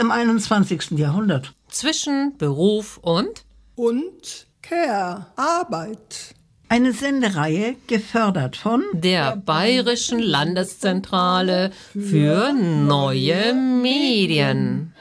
im 21. Jahrhundert. Zwischen Beruf und Care, Arbeit. Eine Sendereihe gefördert von der Bayerischen Landeszentrale für neue Medien.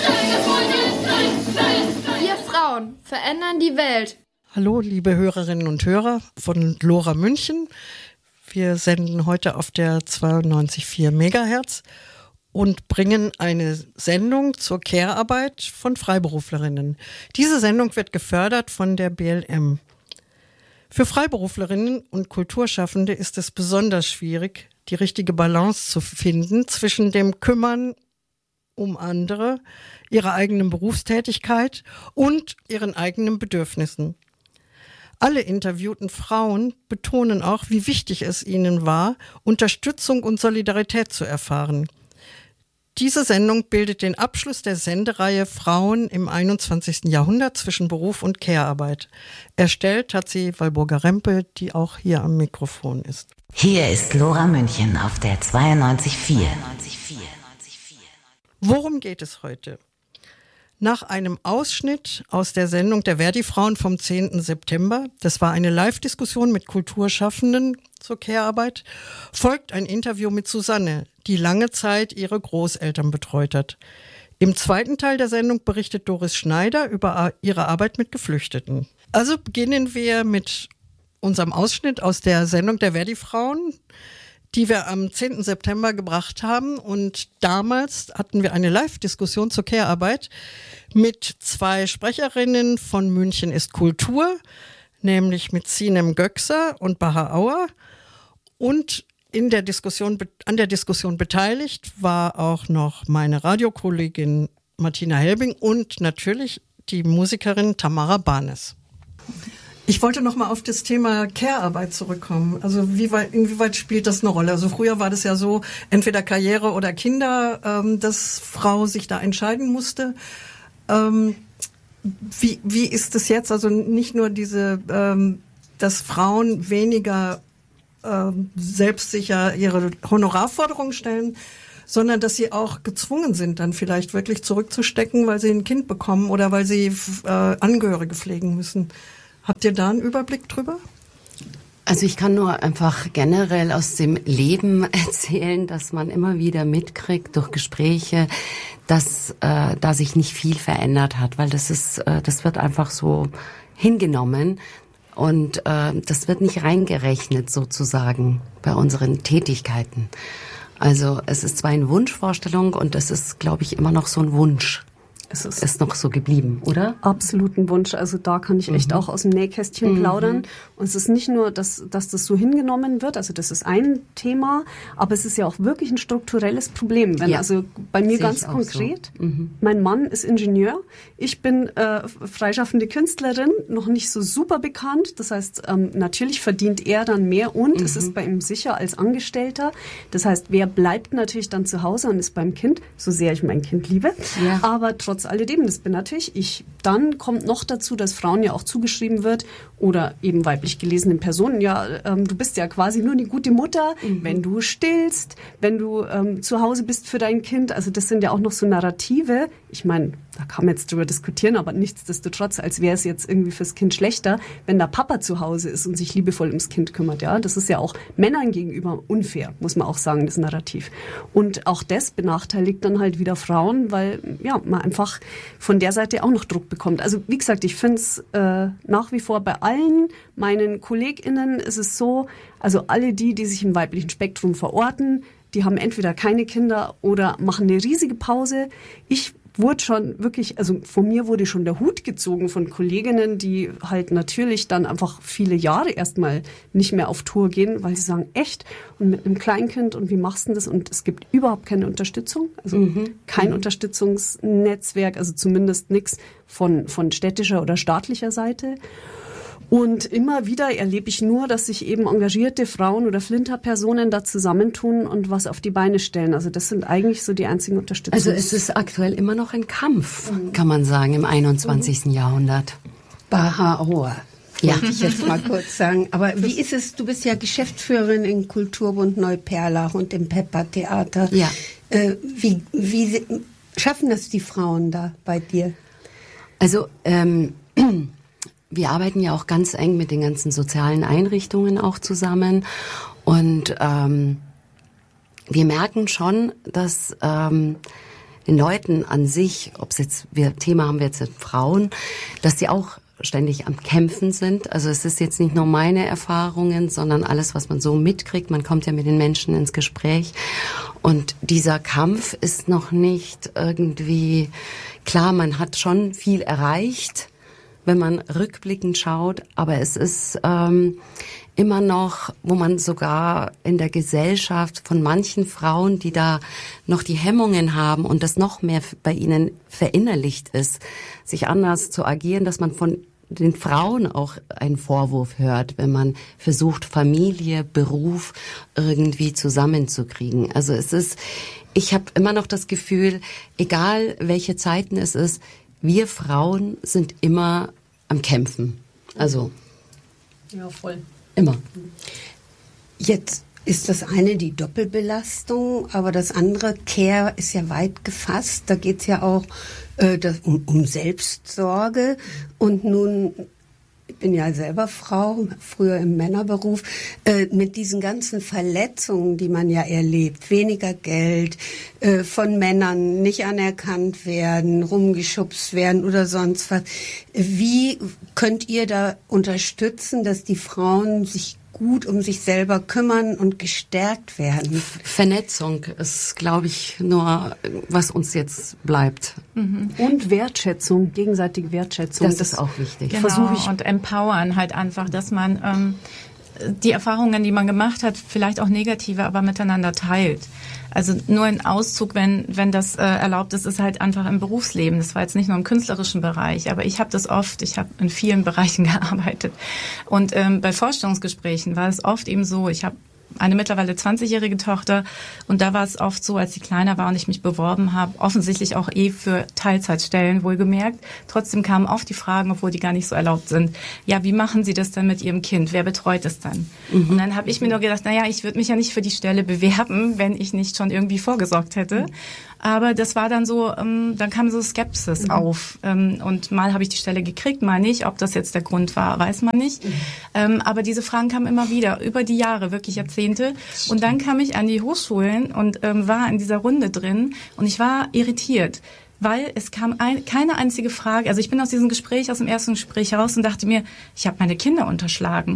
Wir Frauen verändern die Welt. Hallo, liebe Hörerinnen und Hörer von LoRa München. Wir senden heute auf der 92,4 Megahertz und bringen eine Sendung zur Care-Arbeit von Freiberuflerinnen. Diese Sendung wird gefördert von der BLM. Für Freiberuflerinnen und Kulturschaffende ist es besonders schwierig, die richtige Balance zu finden zwischen dem Kümmern um andere, ihrer eigenen Berufstätigkeit und ihren eigenen Bedürfnissen. Alle interviewten Frauen betonen auch, wie wichtig es ihnen war, Unterstützung und Solidarität zu erfahren. Diese Sendung bildet den Abschluss der Sendereihe Frauen im 21. Jahrhundert zwischen Beruf und Care-Arbeit. Erstellt hat sie Walburga-Rempe, die auch hier am Mikrofon ist. Hier ist LoRa München auf der 92,4. Worum geht es heute? Nach einem Ausschnitt aus der Sendung der Verdi-Frauen vom 10. September, das war eine Live-Diskussion mit Kulturschaffenden zur Care-Arbeit, folgt ein Interview mit Susanne, die lange Zeit ihre Großeltern betreut hat. Im zweiten Teil der Sendung berichtet Doris Schneider über ihre Arbeit mit Geflüchteten. Also beginnen wir mit unserem Ausschnitt aus der Sendung der Verdi-Frauen, die wir am 10. September gebracht haben. Und damals hatten wir eine Live-Diskussion zur Care-Arbeit mit zwei Sprecherinnen von München ist Kultur, nämlich mit Sinem Gökser und Baha Auer. Und an der Diskussion beteiligt war auch noch meine Radiokollegin Martina Helbing und natürlich die Musikerin Tamara Barnes. Ich wollte noch mal auf das Thema Care-Arbeit zurückkommen. Also inwieweit spielt das eine Rolle? Also früher war das ja so, entweder Karriere oder Kinder, dass Frau sich da entscheiden musste. Wie ist es jetzt? Also nicht nur dass Frauen weniger selbstsicher ihre Honorarforderungen stellen, sondern dass sie auch gezwungen sind, dann vielleicht wirklich zurückzustecken, weil sie ein Kind bekommen oder weil sie Angehörige pflegen müssen. Habt ihr da einen Überblick drüber? Also ich kann nur einfach generell aus dem Leben erzählen, dass man immer wieder mitkriegt durch Gespräche, dass da sich nicht viel verändert hat, weil das wird einfach so hingenommen und das wird nicht reingerechnet sozusagen bei unseren Tätigkeiten. Also es ist zwar eine Wunschvorstellung und es ist, glaube ich, immer noch so ein Wunsch. Es ist noch so geblieben, oder? Absolut ein Wunsch. Also da kann ich echt auch aus dem Nähkästchen plaudern. Und es ist nicht nur, dass das so hingenommen wird, also das ist ein Thema, aber es ist ja auch wirklich ein strukturelles Problem. Also bei mir ganz konkret, so. Mein Mann ist Ingenieur, ich bin freischaffende Künstlerin, noch nicht so super bekannt. Das heißt, natürlich verdient er dann mehr und es ist bei ihm sicher als Angestellter. Das heißt, wer bleibt natürlich dann zu Hause und ist beim Kind, so sehr ich mein Kind liebe, aber trotz alledem, das bin natürlich ich. Dann kommt noch dazu, dass Frauen ja auch zugeschrieben wird oder eben weiblich gelesenen Personen, du bist ja quasi nur eine gute Mutter, wenn du stillst, wenn du zu Hause bist für dein Kind. Also das sind ja auch noch so Narrative. Ich meine, da kann man jetzt drüber diskutieren, aber nichtsdestotrotz, als wäre es jetzt irgendwie fürs Kind schlechter, wenn der Papa zu Hause ist und sich liebevoll ums Kind kümmert. Ja, das ist ja auch Männern gegenüber unfair, muss man auch sagen, das Narrativ. Und auch das benachteiligt dann halt wieder Frauen, weil man einfach von der Seite auch noch Druck bekommt. Also wie gesagt, ich finde es nach wie vor bei allen meinen KollegInnen ist es so, also alle die sich im weiblichen Spektrum verorten, die haben entweder keine Kinder oder machen eine riesige Pause. Ich wurde schon wirklich, also von mir wurde schon der Hut gezogen von Kolleginnen, die halt natürlich dann einfach viele Jahre erstmal nicht mehr auf Tour gehen, weil sie sagen, echt? Und mit einem Kleinkind und wie machst du das? Und es gibt überhaupt keine Unterstützung, also kein Unterstützungsnetzwerk, also zumindest nichts von städtischer oder staatlicher Seite. Und immer wieder erlebe ich nur, dass sich eben engagierte Frauen oder Flinterpersonen da zusammentun und was auf die Beine stellen. Also das sind eigentlich so die einzigen Unterstützungen. Also es ist aktuell immer noch ein Kampf, kann man sagen, im 21. Jahrhundert. Baha Auer, wollte ich jetzt mal kurz sagen. Aber wie ist es, du bist ja Geschäftsführerin im Kulturbund Neuperlach und im Pepper Theater. Ja. Wie Schaffen das die Frauen da bei dir? Also wir arbeiten ja auch ganz eng mit den ganzen sozialen Einrichtungen auch zusammen und wir merken schon, dass den Leuten an sich, ob es jetzt, Thema haben wir jetzt mit Frauen, dass sie auch ständig am Kämpfen sind. Also es ist jetzt nicht nur meine Erfahrungen, sondern alles, was man so mitkriegt. Man kommt ja mit den Menschen ins Gespräch. Und dieser Kampf ist noch nicht irgendwie klar. Man hat schon viel erreicht, wenn man rückblickend schaut. Aber es ist immer noch, wo man sogar in der Gesellschaft von manchen Frauen, die da noch die Hemmungen haben und das noch mehr bei ihnen verinnerlicht ist, sich anders zu agieren, dass man von den Frauen auch einen Vorwurf hört, wenn man versucht, Familie, Beruf irgendwie zusammenzukriegen. Also ich habe immer noch das Gefühl, egal welche Zeiten es ist, wir Frauen sind immer am Kämpfen. Also ja, voll. Immer. Jetzt ist das eine die Doppelbelastung, aber das andere, Care, ist ja weit gefasst. Da geht es ja auch um Selbstsorge. Und nun, ich bin ja selber Frau, früher im Männerberuf, mit diesen ganzen Verletzungen, die man ja erlebt, weniger Geld, von Männern nicht anerkannt werden, rumgeschubst werden oder sonst was. Wie könnt ihr da unterstützen, dass die Frauen sich gut um sich selber kümmern und gestärkt werden? Vernetzung ist, glaube ich, nur, was uns jetzt bleibt. Und Wertschätzung, gegenseitige Wertschätzung. Das ist auch wichtig. Genau, und empowern halt einfach, dass man die Erfahrungen, die man gemacht hat, vielleicht auch negative, aber miteinander teilt. Also nur ein Auszug, wenn das erlaubt ist, ist halt einfach im Berufsleben. Das war jetzt nicht nur im künstlerischen Bereich, aber ich habe das oft, ich habe in vielen Bereichen gearbeitet. Und bei Vorstellungsgesprächen war es oft eben so, ich habe eine mittlerweile 20-jährige Tochter und da war es oft so, als sie kleiner war und ich mich beworben habe, offensichtlich auch für Teilzeitstellen wohlgemerkt. Trotzdem kamen oft die Fragen, obwohl die gar nicht so erlaubt sind. Ja, wie machen Sie das dann mit Ihrem Kind? Wer betreut es dann? Und dann habe ich mir nur gedacht, naja, ich würde mich ja nicht für die Stelle bewerben, wenn ich nicht schon irgendwie vorgesorgt hätte. Aber das war dann so, dann kam so Skepsis auf. Und mal habe ich die Stelle gekriegt, mal nicht. Ob das jetzt der Grund war, weiß man nicht. Aber diese Fragen kamen immer wieder, über die Jahre, wirklich Jahrzehnte. Und dann kam ich an die Hochschulen und war in dieser Runde drin. Und ich war irritiert, weil es kam keine einzige Frage. Also ich bin aus dem ersten Gespräch heraus und dachte mir, ich habe meine Kinder unterschlagen.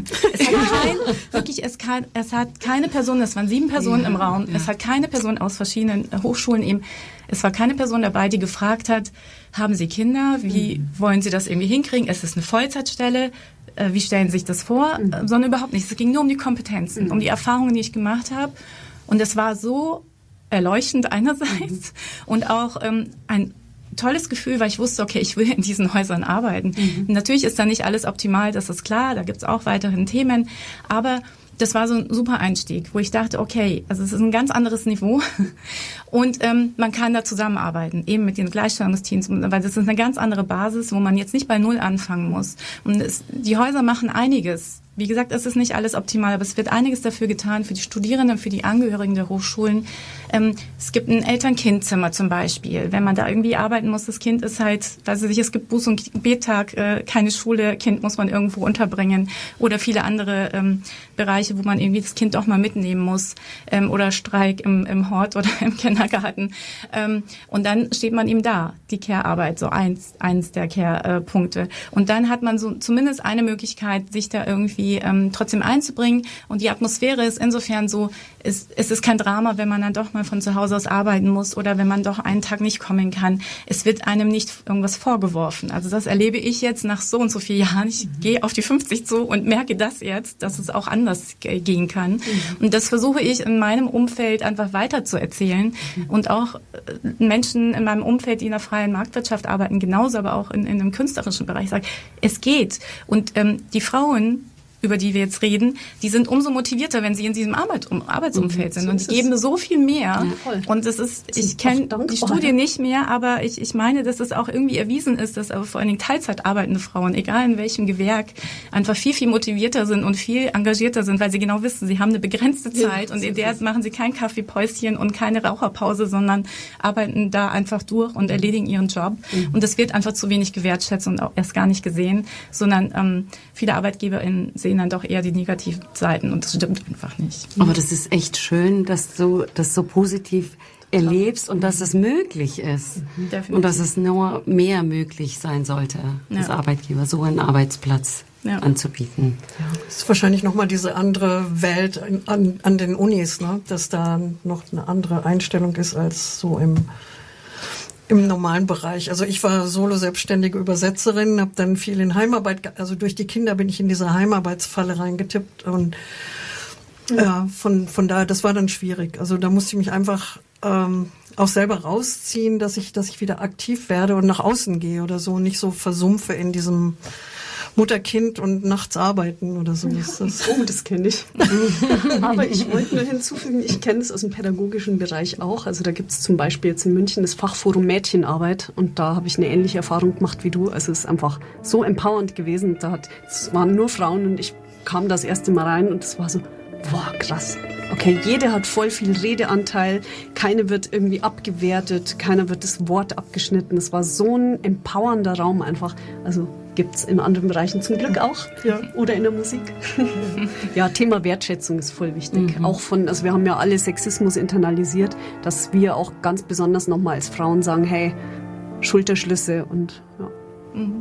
Es hat keine Person, es waren 7 Personen im Raum, es hat keine Person aus verschiedenen Hochschulen eben, es war keine Person dabei, die gefragt hat, haben Sie Kinder, wie wollen Sie das irgendwie hinkriegen, es ist eine Vollzeitstelle, wie stellen Sie sich das vor, sondern überhaupt nicht. Es ging nur um die Kompetenzen, um die Erfahrungen, die ich gemacht habe. Und es war so erleuchtend einerseits und auch ein tolles Gefühl, weil ich wusste, okay, ich will in diesen Häusern arbeiten. Natürlich ist da nicht alles optimal, das ist klar, da gibt's auch weiterhin Themen, aber das war so ein super Einstieg, wo ich dachte, okay, also es ist ein ganz anderes Niveau und man kann da zusammenarbeiten, eben mit den Gleichstellungsteams, weil das ist eine ganz andere Basis, wo man jetzt nicht bei Null anfangen muss. Und die Häuser machen einiges. Wie gesagt, es ist nicht alles optimal, aber es wird einiges dafür getan, für die Studierenden, für die Angehörigen der Hochschulen. Es gibt ein Eltern-Kind-Zimmer zum Beispiel. Wenn man da irgendwie arbeiten muss, das Kind ist halt, weiß ich nicht, es gibt Buß- und Bettag, keine Schule, Kind muss man irgendwo unterbringen oder viele andere Bereiche, wo man irgendwie das Kind auch mal mitnehmen muss oder Streik im Hort oder im Kindergarten. Und dann steht man eben da, die Care-Arbeit, so eins der Care-Punkte. Und dann hat man so zumindest eine Möglichkeit, sich da irgendwie trotzdem einzubringen. Und die Atmosphäre ist insofern so, es ist kein Drama, wenn man dann doch mal von zu Hause aus arbeiten muss oder wenn man doch einen Tag nicht kommen kann. Es wird einem nicht irgendwas vorgeworfen. Also das erlebe ich jetzt nach so und so vielen Jahren. Ich gehe auf die 50 zu und merke das jetzt, dass es auch anders gehen kann. Und das versuche ich in meinem Umfeld einfach weiter zu erzählen. Und auch Menschen in meinem Umfeld, die in der freien Marktwirtschaft arbeiten, genauso, aber auch in einem künstlerischen Bereich sagen, es geht. Und die Frauen über die wir jetzt reden, die sind umso motivierter, wenn sie in diesem Arbeitsumfeld sind. Und die geben so viel mehr. Und das ist, ich kenne die Studie nicht mehr, aber ich meine, dass es auch irgendwie erwiesen ist, dass aber vor allen Dingen Teilzeit arbeitende Frauen, egal in welchem Gewerk, einfach viel, viel motivierter sind und viel engagierter sind, weil sie genau wissen, sie haben eine begrenzte Zeit und in der machen sie kein Kaffeepäuschen und keine Raucherpause, sondern arbeiten da einfach durch und erledigen ihren Job. Und das wird einfach zu wenig gewertschätzt und auch erst gar nicht gesehen, sondern viele ArbeitgeberInnen sehen dann doch eher die negativen Seiten und das stimmt einfach nicht. Aber das ist echt schön, dass du das so positiv erlebst und dass es möglich ist. Definitiv. Und dass es nur mehr möglich sein sollte, als Arbeitgeber so einen Arbeitsplatz anzubieten. Ja, das ist wahrscheinlich nochmal diese andere Welt an den Unis, ne? Dass da noch eine andere Einstellung ist als so im normalen Bereich. Also ich war solo-selbstständige Übersetzerin, habe dann viel in Heimarbeit, also durch die Kinder bin ich in diese Heimarbeitsfalle reingetippt und von daher, das war dann schwierig. Also da musste ich mich einfach auch selber rausziehen, dass ich wieder aktiv werde und nach außen gehe oder so, nicht so versumpfe in diesem Mutter-Kind und nachts arbeiten oder so. Das kenne ich. Aber ich wollte nur hinzufügen, ich kenne es aus dem pädagogischen Bereich auch. Also da gibt es zum Beispiel jetzt in München das Fachforum Mädchenarbeit und da habe ich eine ähnliche Erfahrung gemacht wie du. Also es ist einfach so empowernd gewesen. Es waren nur Frauen und ich kam das erste Mal rein und es war so, wow, krass. Okay, jede hat voll viel Redeanteil, keine wird irgendwie abgewertet, keiner wird das Wort abgeschnitten. Es war so ein empowernder Raum einfach. Also gibt's in anderen Bereichen zum Glück auch. Ja. Oder in der Musik. Ja, Thema Wertschätzung ist voll wichtig. Auch also wir haben ja alle Sexismus internalisiert, dass wir auch ganz besonders nochmal als Frauen sagen, hey, Schulterschlüsse und ja.